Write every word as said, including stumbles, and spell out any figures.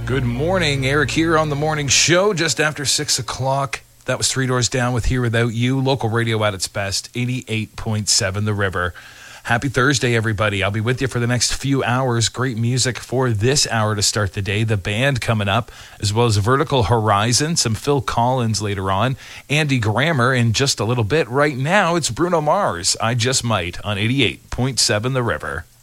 Good morning, Eric here on the morning show just after six o'clock. That was Three Doors Down with Here Without You, local radio at its best, eighty-eight point seven The River. Happy Thursday, everybody. I'll be with you for the next few hours. Great music for this hour to start the day. The band coming up, as well as Vertical Horizon, some Phil Collins later on, Andy Grammer in just a little bit. Right now, it's Bruno Mars, I Just Might, on eighty-eight point seven The River.